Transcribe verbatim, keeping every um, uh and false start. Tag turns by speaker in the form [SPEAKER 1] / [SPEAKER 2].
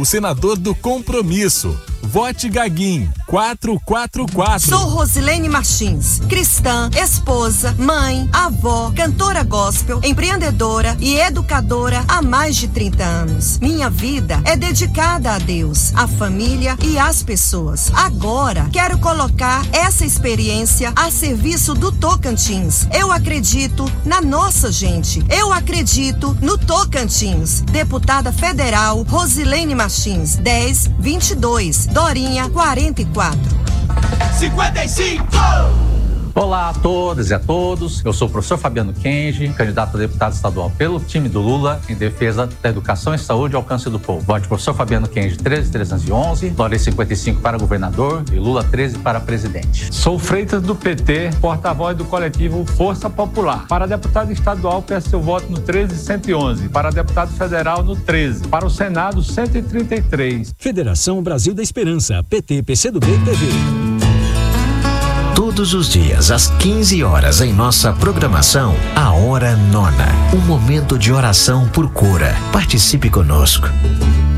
[SPEAKER 1] o senador do Compromisso. Vote Gaguinho, quatro quatro quatro.
[SPEAKER 2] Sou Rosilene Martins, cristã, esposa, mãe, avó, cantora gospel, empreendedora e educadora há mais de trinta anos. Minha vida é dedicada a Deus, à família e às pessoas. Agora, quero colocar essa experiência a serviço do Tocantins. Eu acredito na nossa gente. Eu acredito no Tocantins. Deputada Federal Rosilene Martins, dez vinte e dois. Dorinha, quarenta e quatro.
[SPEAKER 3] cinquenta e cinco!
[SPEAKER 4] Olá a todas e a todos, eu sou o professor Fabiano Kenji, candidato a deputado estadual pelo time do Lula em defesa da educação e saúde ao alcance do povo. Vote professor Fabiano Kenji treze mil trezentos e onze, Dória cinquenta e cinco para governador e Lula treze para presidente.
[SPEAKER 5] Sou Freitas do P T, porta-voz do coletivo Força Popular. Para deputado estadual, peço seu voto no treze cento e onze, para deputado federal no treze, para o Senado cento e trinta e três.
[SPEAKER 6] Federação Brasil da Esperança, P T, P C do B, T V.
[SPEAKER 7] Todos os dias, às quinze horas, em nossa programação, a Hora Nona. Um momento de oração por cura. Participe conosco.